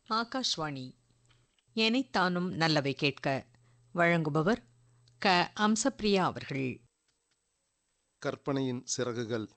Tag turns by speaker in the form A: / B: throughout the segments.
A: ஆகாஷ்வாணி எனைத்தானும் நல்லவை கேட்க வழங்குபவர் க. அம்சப்பிரியா அவர்கள்.
B: கற்பனையின் சிறகுகள்.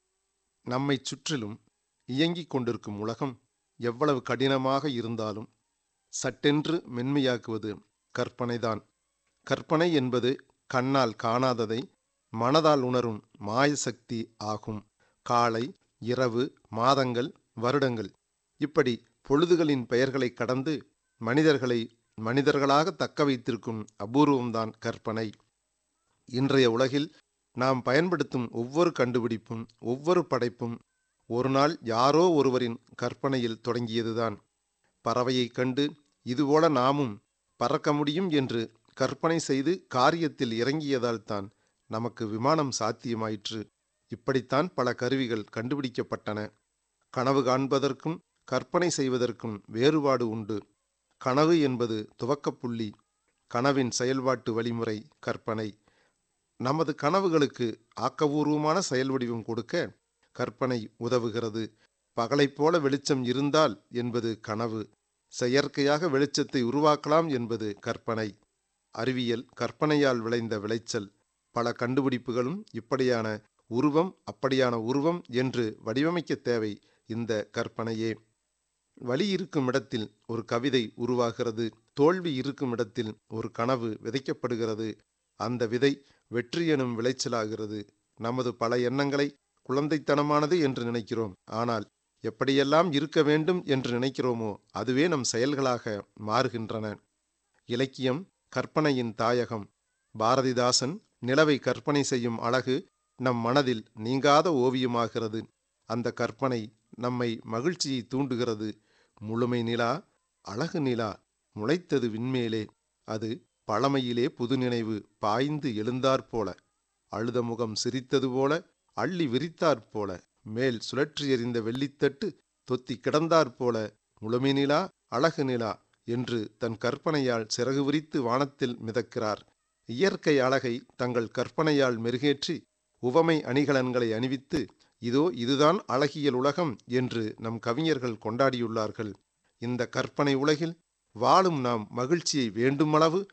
B: நம்மைச் சுற்றிலும் இயங்கிக் கொண்டிருக்கும் உலகம் எவ்வளவு கடினமாக இருந்தாலும் சட்டென்று மென்மையாக்குவது கற்பனைதான். கற்பனை என்பது கண்ணால் காணாததை மனதால் உணரும் மாயசக்தி ஆகும். காலை, இரவு, மாதங்கள், வருடங்கள் இப்படி பொழுதுகளின் பெயர்களை கடந்து மனிதர்களை மனிதர்களாக தக்க வைத்திருக்கும் அபூர்வம்தான் கற்பனை. இன்றைய உலகில் நாம் பயன்படுத்தும் ஒவ்வொரு கண்டுபிடிப்பும் ஒவ்வொரு படைப்பும் ஒரு நாள் யாரோ ஒருவரின் கற்பனையில் தொடங்கியதுதான். பறவையைக் கண்டு இதுபோல நாமும் பறக்க முடியும் என்று கற்பனை செய்து காரியத்தில் இறங்கியதால்தான் நமக்கு விமானம் சாத்தியமாயிற்று. இப்படித்தான் பல கருவிகள் கண்டுபிடிக்கப்பட்டன. கனவு காண்பதற்கும் கற்பனை செய்வதற்கும் வேறுபாடு உண்டு. கனவு என்பது துவக்கப்புள்ளி, கனவின் செயல்பாட்டு வழிமுறை கற்பனை. நமது கனவுகளுக்கு ஆக்கபூர்வமான செயல் வடிவம் கொடுக்க கற்பனை உதவுகிறது. பகலைப் போல வெளிச்சம் இருந்தால் என்பது கனவு, செயற்கையாக வெளிச்சத்தை உருவாக்கலாம் என்பது கற்பனை. அறிவியல் கற்பனையால் விளைந்த விளைச்சல். பல கண்டுபிடிப்புகளும் இப்படியான உருவம் அப்படியான உருவம் என்று வடிவமைக்க தேவை இந்த கற்பனையே. வலி இருக்கும் இடத்தில் ஒரு கவிதை உருவாகிறது. தோல்வி இருக்கும் இடத்தில் ஒரு கனவு விதைக்கப்படுகிறது. அந்த விதை வெற்றி எனும் விளைச்சலாகிறது. நமது பல எண்ணங்களை குழந்தைத்தனமானது என்று நினைக்கிறோம். ஆனால் எப்படியெல்லாம் இருக்க வேண்டும் என்று நினைக்கிறோமோ அதுவே நம் செயல்களாக மாறுகின்றன. இலக்கியம் கற்பனையின் தாயகம். பாரதிதாசன் நிலவை கற்பனை செய்யும் அழகு நம் மனதில் நீங்காத ஓவியமாகிறது. அந்த கற்பனை நம்மை மகிழ்ச்சியை தூண்டுகிறது. முழுமை நிலா, அழகு நிலா முளைத்தது விண்மேலே, அது பழமையிலே புது நினைவு பாய்ந்து எழுந்தாற்போல, அழுத முகம் சிரித்தது போல, அள்ளி விரித்தாற்போல, மேல் சுழற்றி எறிந்த வெள்ளித்தட்டு தொத்தி கிடந்தாற்போல, முழுமை நிலா, அழகு நிலா என்று தன் கற்பனையால் சிறகு விரித்து வானத்தில் மிதக்கிறார். இயற்கை அழகை தங்கள் கற்பனையால் மெருகேற்றி உவமை அணிகலன்களை அணிவித்து இதோ இதுதான் அழகியல் உலகம் என்று நம் கவிஞர்கள் கொண்டாடியுள்ளார்கள். இந்த கற்பனை உலகில் வாழும் நாம் மகிழ்ச்சியை வேண்டுமளவு